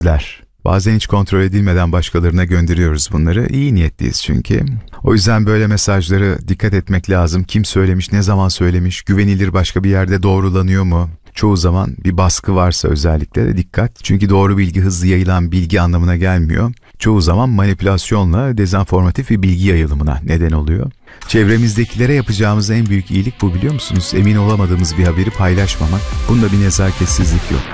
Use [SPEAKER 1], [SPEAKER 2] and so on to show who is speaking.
[SPEAKER 1] Bazen hiç kontrol edilmeden başkalarına gönderiyoruz bunları. İyi niyetliyiz çünkü. O yüzden böyle mesajlara dikkat etmek lazım. Kim söylemiş, ne zaman söylemiş, güvenilir başka bir yerde doğrulanıyor mu? Çoğu zaman bir baskı varsa özellikle de dikkat. Çünkü doğru bilgi hızlı yayılan bilgi anlamına gelmiyor. Çoğu zaman manipülasyonla dezenformatif bir bilgi yayılımına neden oluyor. Çevremizdekilere yapacağımız en büyük iyilik bu, biliyor musunuz? Emin olamadığımız bir haberi paylaşmamak. Bunda bir nezaketsizlik yok.